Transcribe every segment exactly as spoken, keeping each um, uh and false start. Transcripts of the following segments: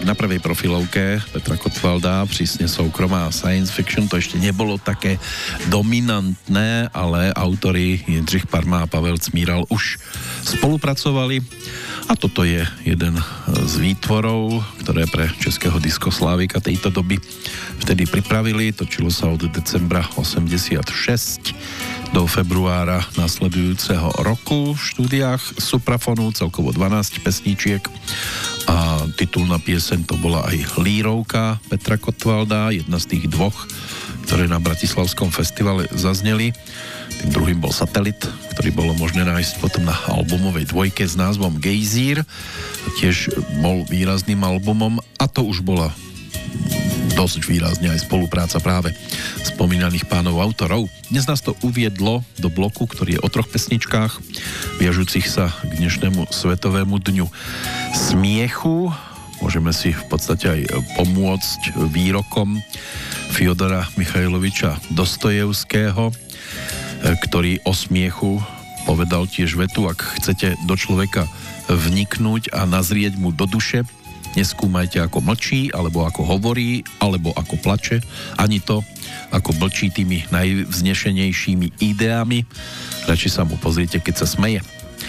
na prvej profilovke Petra Gottwalda, prísne soukromá science fiction, to ešte nebolo také dominantné, ale autori Jindřich Parma a Pavel Cmíral už spolupracovali a toto je jeden z výtvorov, ktoré pre českého diskoslávika tejto doby vtedy pripravili. Točilo sa od decembra osemdesiatšesť do februára nasledujúceho roku v štúdiách Suprafonu, celkovo dvanásť pesničiek a titulná pieseň to bola aj Lírovka Petra Gottwalda, jedna z tých dvoch, ktoré na Bratislavskom festivale zazneli. Tým druhým bol Satelit, ktorý bolo možné nájsť potom na albumovej dvojke s názvom Gejzír. Tiež bol výrazným albumom a to už bola dosť výrazne aj spolupráca práve spomínaných pánov autorov. Dnes nás to uviedlo do bloku, ktorý je o troch pesničkách, viažúcich sa k dnešnému Svetovému dňu smiechu. Môžeme si v podstate aj pomôcť výrokom Fyodora Michajloviča Dostojevského, ktorý o smiechu povedal tiež vetu: ak chcete do človeka vniknúť a nazrieť mu do duše, neskúmajte, ako mlčí, alebo ako hovorí, alebo ako plače, ani to, ako mlčí tými najvznešenejšími ideami. Radšej sa mu pozrite, keď sa smeje.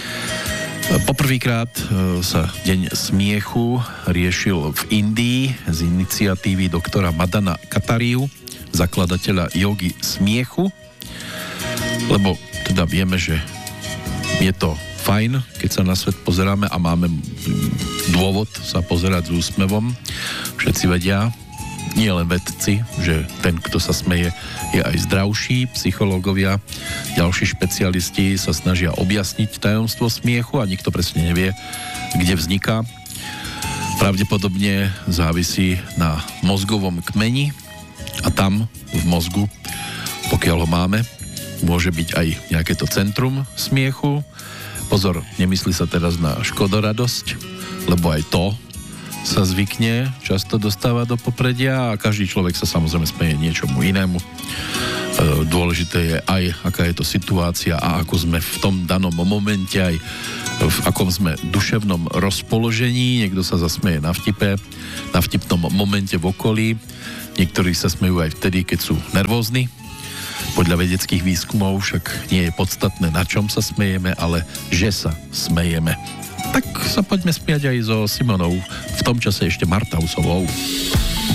Poprvýkrát sa Deň smiechu riešil v Indii z iniciatívy doktora Madana Katariu, zakladateľa jogy smiechu, lebo teda vieme, že je to fajn, keď sa na svet pozeráme a máme dôvod sa pozerať s úsmevom. Všetci vedia, nie len vedci, že ten, kto sa smeje, je aj zdravší. Psychológovia, ďalší špecialisti sa snažia objasniť tajomstvo smiechu a nikto presne nevie, kde vzniká. Pravdepodobne závisí na mozgovom kmeni a tam v mozgu, pokiaľ ho máme, môže byť aj nejaké to centrum smiechu. Pozor, nemyslí sa teraz na škodoradosť, lebo aj to sa zvykne často dostáva do popredia a každý človek sa samozrejme smeje niečomu inému. E, dôležité je aj, aká je to situácia a ako sme v tom danom momente, aj v akom sme duševnom rozpoložení. Niekto sa zasmeje na vtipe, na vtipnom momente v okolí. Niektorí sa smejú aj vtedy, keď sú nervózni. Podľa vedeckých výskumov však nie je podstatné, na čom sa smejeme, ale že sa smejeme. Tak sa poďme smiať aj so Simonou, v tom čase ešte Martausovou.